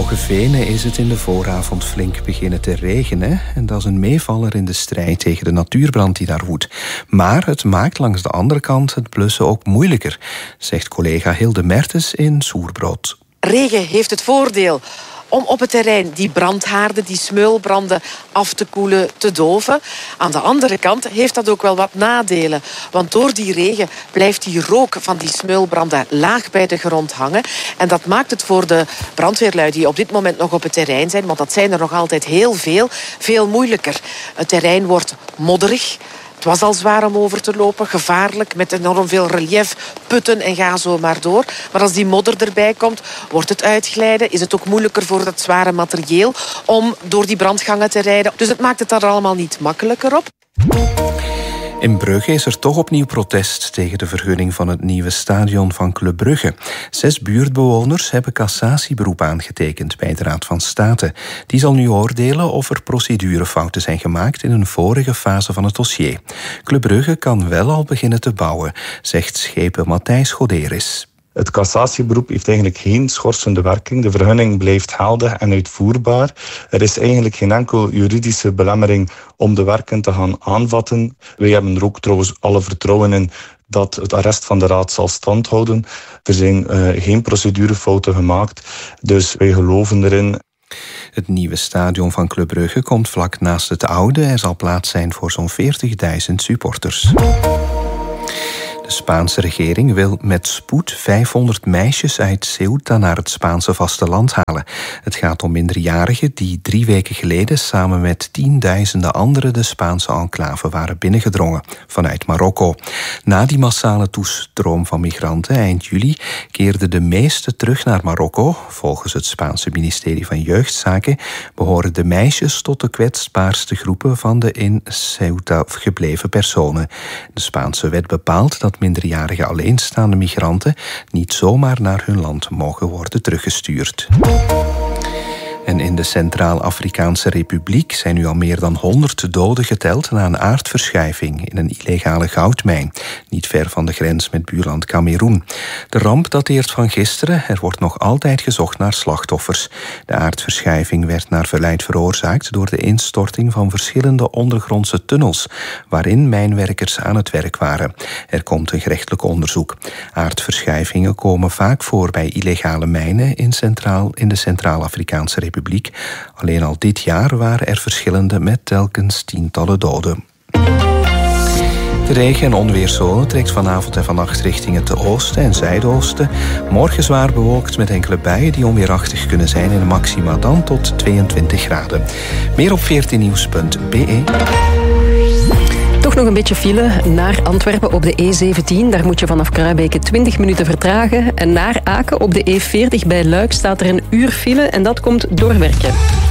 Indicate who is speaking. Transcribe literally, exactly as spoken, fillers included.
Speaker 1: Hoogevenen is het in de vooravond flink beginnen te regenen. En dat is een meevaller in de strijd tegen de natuurbrand die daar woedt. Maar het maakt langs de andere kant het blussen ook moeilijker, zegt collega Hilde Mertens in Soerbrood.
Speaker 2: Regen heeft het voordeel om op het terrein die brandhaarden, die smeulbranden af te koelen, te doven. Aan de andere kant heeft dat ook wel wat nadelen. Want door die regen blijft die rook van die smeulbranden laag bij de grond hangen. En dat maakt het voor de brandweerlui die op dit moment nog op het terrein zijn, want dat zijn er nog altijd heel veel, veel moeilijker. Het terrein wordt modderig. Het was al zwaar om over te lopen, gevaarlijk, met enorm veel relief, putten en ga zo maar door. Maar als die modder erbij komt, wordt het uitglijden. Is het ook moeilijker voor dat zware materieel om door die brandgangen te rijden. Dus het maakt het daar allemaal niet makkelijker op.
Speaker 1: In Brugge is er toch opnieuw protest tegen de vergunning van het nieuwe stadion van Club Brugge. Zes buurtbewoners hebben cassatieberoep aangetekend bij de Raad van State. Die zal nu oordelen of er procedurefouten zijn gemaakt in een vorige fase van het dossier. Club Brugge kan wel al beginnen te bouwen, zegt schepen Matthijs Goderis.
Speaker 3: Het cassatieberoep heeft eigenlijk geen schorsende werking. De vergunning blijft geldig en uitvoerbaar. Er is eigenlijk geen enkel juridische belemmering om de werken te gaan aanvatten. Wij hebben er ook trouwens alle vertrouwen in dat het arrest van de raad zal standhouden. Er zijn uh, geen procedurefouten gemaakt, dus wij geloven erin.
Speaker 1: Het nieuwe stadion van Club Brugge komt vlak naast het oude. Er zal plaats zijn voor zo'n veertigduizend supporters. De Spaanse regering wil met spoed vijfhonderd meisjes uit Ceuta naar het Spaanse vasteland halen. Het gaat om minderjarigen die drie weken geleden samen met tienduizenden anderen de Spaanse enclave waren binnengedrongen vanuit Marokko. Na die massale toestroom van migranten eind juli keerden de meeste terug naar Marokko. Volgens het Spaanse ministerie van Jeugdzaken behoren de meisjes tot de kwetsbaarste groepen van de in Ceuta gebleven personen. De Spaanse wet bepaalt dat minderjarige alleenstaande migranten niet zomaar naar hun land mogen worden teruggestuurd. En in de Centraal-Afrikaanse Republiek zijn nu al meer dan honderd doden geteld na een aardverschuiving in een illegale goudmijn, niet ver van de grens met buurland Kameroen. De ramp dateert van gisteren. Er wordt nog altijd gezocht naar slachtoffers. De aardverschuiving werd naar verluidt veroorzaakt door de instorting van verschillende ondergrondse tunnels, waarin mijnwerkers aan het werk waren. Er komt een gerechtelijk onderzoek. Aardverschuivingen komen vaak voor bij illegale mijnen in, Centraal, in de Centraal-Afrikaanse Republiek. Alleen al dit jaar waren er verschillende met telkens tientallen doden. De regen- en onweerszone trekt vanavond en vannacht richting het oosten en zuidoosten. Morgen zwaar bewolkt met enkele buien die onweerachtig kunnen zijn en maxima dan tot tweeëntwintig graden. Meer op veertien nieuws punt b e.
Speaker 4: Toch nog een beetje file naar Antwerpen op de E zeventien. Daar moet je vanaf Kruibeke twintig minuten vertragen. En naar Aken op de E veertig bij Luik staat er een uur file en dat komt door werken.